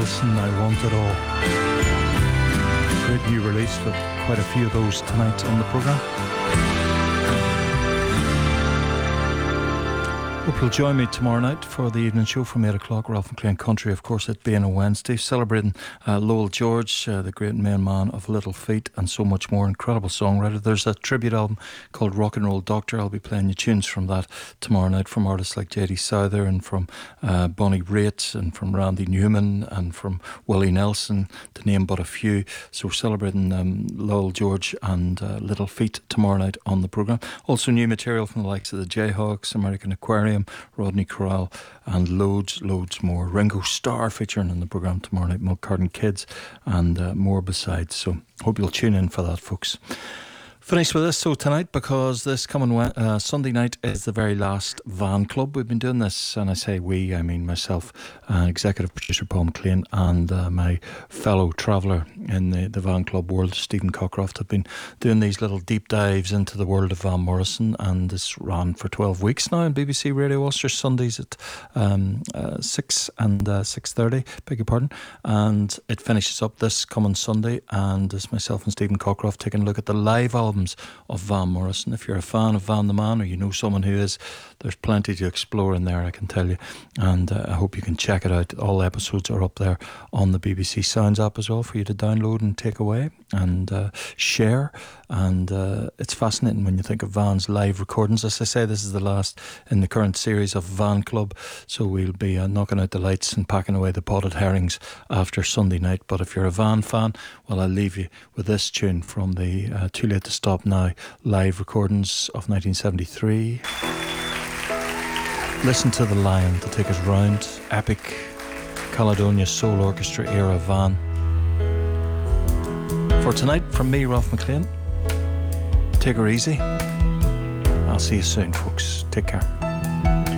Wilson, I Want It All. Great new release with quite a few of those tonight on the programme. Hope you'll join me tomorrow night for the evening show from 8 o'clock. Ralph McLean Country, of course, it being a Wednesday, celebrating Lowell George, the great main man of Little Feat, and so much more. Incredible songwriter. There's a tribute album called Rock and Roll Doctor. I'll be playing you tunes from that tomorrow night from artists like J.D. Souther and from Bonnie Raitt and from Randy Newman and from Willie Nelson, to name but a few. So celebrating Lowell George and Little Feat tomorrow night on the programme. Also new material from the likes of the Jayhawks, American Aquarium, Rodney Corral, and loads more. Ringo Starr featuring in the programme tomorrow night, Milk Carton Kids, and more besides. So hope you'll tune in for that, folks. Finish with this, so tonight, because this coming Sunday night is the very last Van Club. We've been doing this, and I say we, I mean myself, executive producer Paul McLean, and my fellow traveller in the Van Club world, Stephen Cockcroft, have been doing these little deep dives into the world of Van Morrison, and this ran for 12 weeks now on BBC Radio Ulster, Sundays at 6 and 6:30, beg your pardon, and it finishes up this coming Sunday, and it's myself and Stephen Cockcroft taking a look at the live albums of Van Morrison. If you're a fan of Van the Man, or you know someone who is, there's plenty to explore in there, I can tell you, and I hope you can check it out. All episodes are up there on the BBC Sounds app as well for you to download and take away and share, and it's fascinating when you think of Van's live recordings. As I say, this is the last in the current series of Van Club, so we'll be knocking out the lights and packing away the potted herrings after Sunday night. But if you're a Van fan, well, I'll leave you with this tune from the Too Late to Stop Now live recordings of 1973. Listen to The Lion to take us round. Epic Caledonia Soul Orchestra era Van. For tonight, from me, Ralph McLean, take her easy. I'll see you soon, folks. Take care.